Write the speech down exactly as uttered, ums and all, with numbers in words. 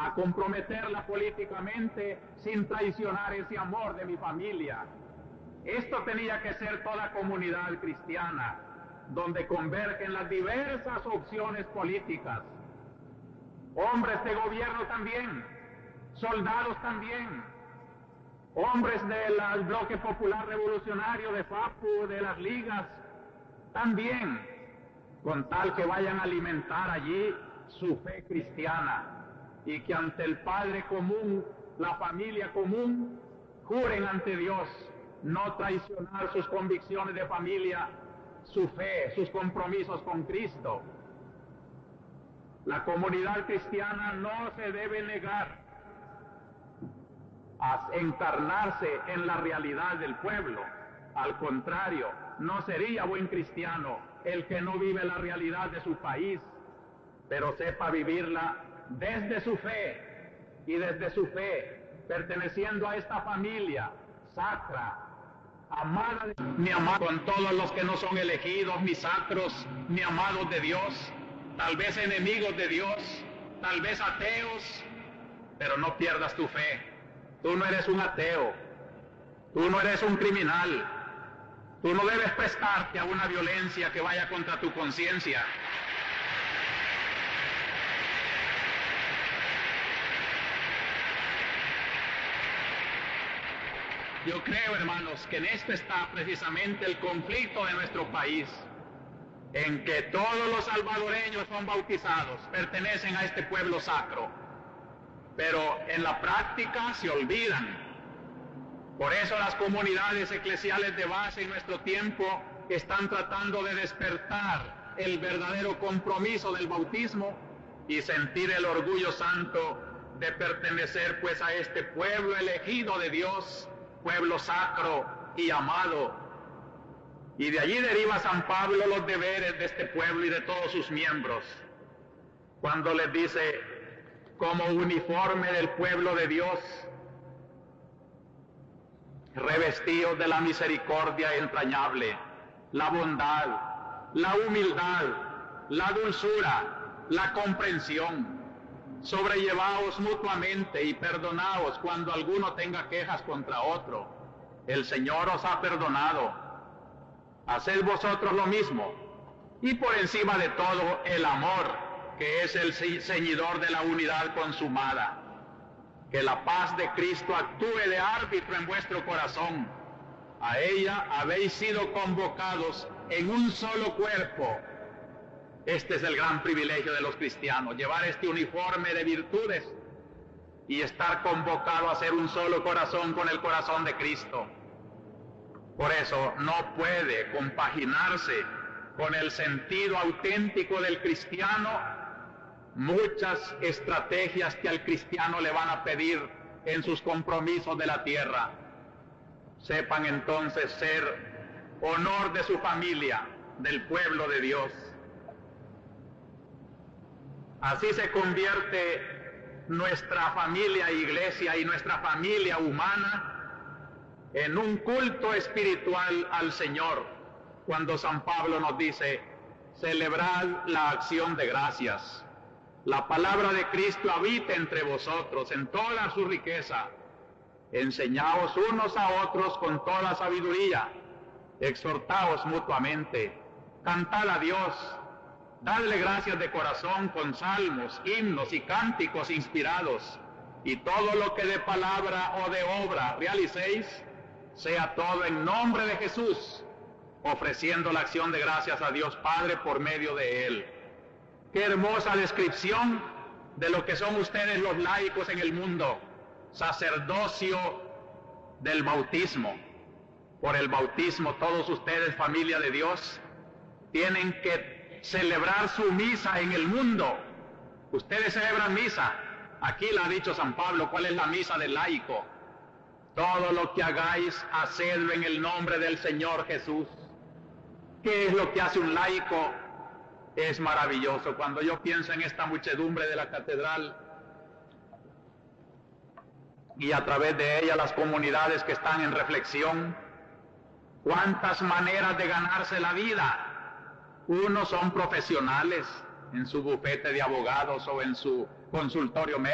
a comprometerla políticamente sin traicionar ese amor de mi familia. Esto tenía que ser toda comunidad cristiana, donde convergen las diversas opciones políticas. Hombres de gobierno también, soldados también, hombres del bloque popular revolucionario, de FAPU, de las ligas, también, con tal que vayan a alimentar allí su fe cristiana y que ante el Padre común, la familia común, juren ante Dios no traicionar sus convicciones de familia, su fe, sus compromisos con Cristo. La comunidad cristiana no se debe negar a encarnarse en la realidad del pueblo. Al contrario, no sería buen cristiano el que no vive la realidad de su país, pero sepa vivirla desde su fe, y desde su fe, perteneciendo a esta familia sacra, amada de mi amado, con todos los que no son elegidos, mis sacros, ni amados de Dios, tal vez enemigos de Dios, tal vez ateos, pero no pierdas tu fe. Tú no eres un ateo, tú no eres un criminal, tú no debes prestarte a una violencia que vaya contra tu conciencia. Yo creo, hermanos, que en esto está precisamente el conflicto de nuestro país, en que todos los salvadoreños son bautizados, pertenecen a este pueblo sacro, pero en la práctica se olvidan. Por eso las comunidades eclesiales de base en nuestro tiempo están tratando de despertar el verdadero compromiso del bautismo y sentir el orgullo santo de pertenecer pues a este pueblo elegido de Dios, pueblo sacro y amado. Y de allí deriva San Pablo los deberes de este pueblo y de todos sus miembros, cuando les dice, como uniforme del pueblo de Dios, revestidos de la misericordia entrañable, la bondad, la humildad, la dulzura, la comprensión. Sobrellevaos mutuamente y perdonaos cuando alguno tenga quejas contra otro. El Señor os ha perdonado. Haced vosotros lo mismo. Y por encima de todo, el amor, que es el ceñidor de la unidad consumada. Que la paz de Cristo actúe de árbitro en vuestro corazón. A ella habéis sido convocados en un solo cuerpo. Este es el gran privilegio de los cristianos, llevar este uniforme de virtudes y estar convocado a ser un solo corazón con el corazón de Cristo. Por eso no puede compaginarse con el sentido auténtico del cristiano muchas estrategias que al cristiano le van a pedir en sus compromisos de la tierra. Sepan entonces ser honor de su familia, del pueblo de Dios. Así se convierte nuestra familia iglesia y nuestra familia humana en un culto espiritual al Señor, cuando San Pablo nos dice, celebrad la acción de gracias. La palabra de Cristo habita entre vosotros en toda su riqueza. Enseñaos unos a otros con toda sabiduría. Exhortaos mutuamente. Cantad a Dios. Dadle gracias de corazón con salmos, himnos y cánticos inspirados. Y todo lo que de palabra o de obra realicéis, sea todo en nombre de Jesús, ofreciendo la acción de gracias a Dios Padre por medio de Él. Qué hermosa descripción de lo que son ustedes los laicos en el mundo, sacerdocio del bautismo. Por el bautismo todos ustedes, familia de Dios, tienen que celebrar su misa en el mundo. Ustedes celebran misa. Aquí la ha dicho San Pablo, ¿cuál es la misa del laico? Todo lo que hagáis, hacedlo en el nombre del Señor Jesús. ¿Qué es lo que hace un laico? Es maravilloso. Cuando yo pienso en esta muchedumbre de la catedral y a través de ella las comunidades que están en reflexión, cuántas maneras de ganarse la vida. Unos son profesionales en su bufete de abogados o en su consultorio médico.